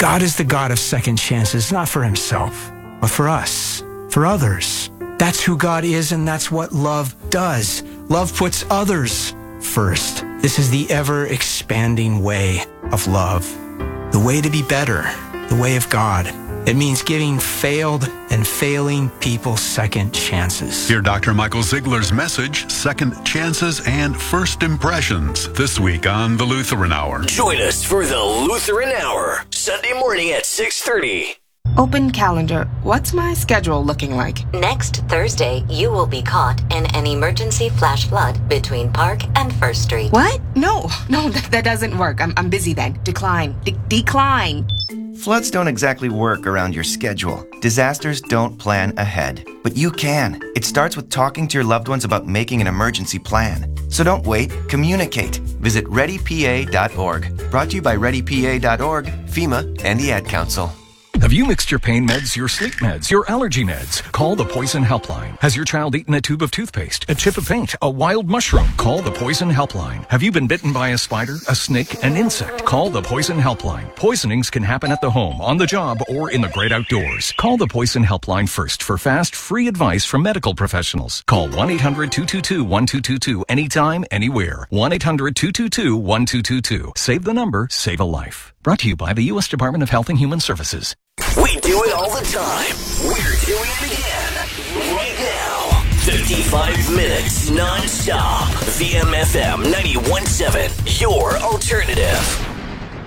God is the God of second chances, not for himself, but for us, for others. That's who God is, and that's what love does. Love puts others first. This is the ever-expanding way of love. The way to be better, the way of God. It means giving failed and failing people second chances. Hear Dr. Michael Ziegler's message, Second Chances and First Impressions, this week on The Lutheran Hour. Join us for The Lutheran Hour, Sunday morning at 6:30. Open calendar. What's my schedule looking like? Next Thursday, you will be caught in an emergency flash flood between Park and First Street. What? No, that doesn't work. I'm busy then. Decline. Decline. Floods don't exactly work around your schedule. Disasters don't plan ahead. But you can. It starts with talking to your loved ones about making an emergency plan. So don't wait. Communicate. Visit ReadyPA.org. Brought to you by ReadyPA.org, FEMA, and the Ad Council. Have you mixed your pain meds, your sleep meds, your allergy meds? Call the Poison Helpline. Has your child eaten a tube of toothpaste, a chip of paint, a wild mushroom? Call the Poison Helpline. Have you been bitten by a spider, a snake, an insect? Call the Poison Helpline. Poisonings can happen at the home, on the job, or in the great outdoors. Call the Poison Helpline first for fast, free advice from medical professionals. Call 1-800-222-1222 anytime, anywhere. 1-800-222-1222. Save the number, save a life. Brought to you by the U.S. Department of Health and Human Services. We do it all the time. We're doing it again. Right now. 55 minutes non-stop. VMFM 91.7. Your alternative.